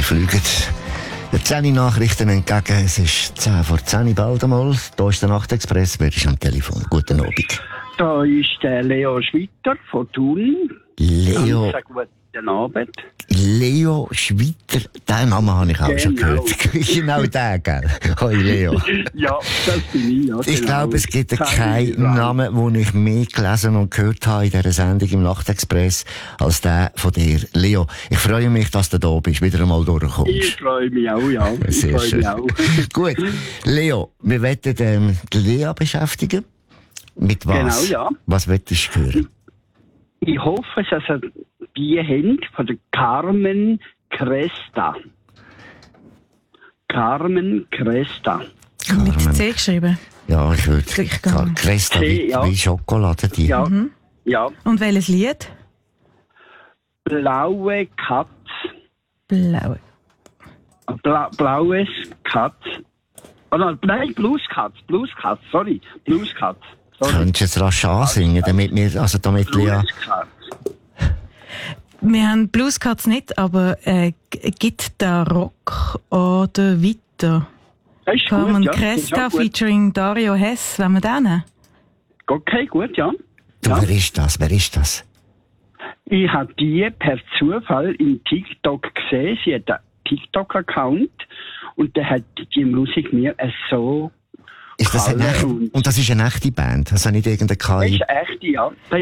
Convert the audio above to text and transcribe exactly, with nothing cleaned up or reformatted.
fliegen zehn Nachrichten entgegen. Es ist zehn vor zehn bald einmal. Hier ist der Nachtexpress. Wer ist am Telefon? Guten Abend. Da ist der Leo Schwitter von Thun. Leo. Ganz guten Abend. Leo Schwitter, den Namen habe ich auch Genau. schon gehört. Genau der, gell? Hoi Leo. Ja, das bin ich, ja. Ich genau. glaube, es gibt Keine keinen Frage. Namen, den ich mehr gelesen und gehört habe in dieser Sendung im Nachtexpress als der von dir. Leo, ich freue mich, dass du da bist, wieder einmal durchkommst. Ich freue mich auch, ja. Ich Sehr freue schön. mich auch. Gut, Leo, wir wollen ähm, die Lea beschäftigen. Mit was? Genau, ja. Was möchtest du hören? Ich hoffe, dass ihr die habt von der Carmen Cresta. Carmen Cresta. Carmen. Mit C geschrieben. Ja, ich würde Gleich gar nicht. Cresta C, wie, ja. wie Schokolade. Die. Ja, ja. Und welches Lied? Blaue Katz. Blau. Bla blaues Katz. Oh nein, nein, Blueskatz. Blueskatz, sorry. Blueskatz. Sorry. Könntest du jetzt rasch ansingen, damit wir, also damit Lea... Blueskatz. Wir haben Blueskatz nicht, aber äh, g- Gitarre Rock oder weiter. Das ist Carmen gut, ja. Das ist Cresta auch gut. featuring Dario Hess, wenn wir den nehmen. Okay, gut, ja. Du, ja. wer ist das? Wer ist das? Ich habe die per Zufall im TikTok gesehen. Sie hat einen TikTok-Account und der hat die Musik mir so Ist das eine gefallen. echte, Und und das ist eine echte Band? Also nicht irgendeine das K I? ist echt, ja. Das